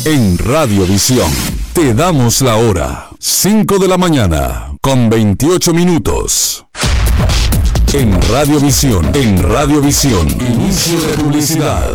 En Radiovisión te damos la hora. 5 de la mañana con 28 minutos. En Radiovisión, inicio de publicidad.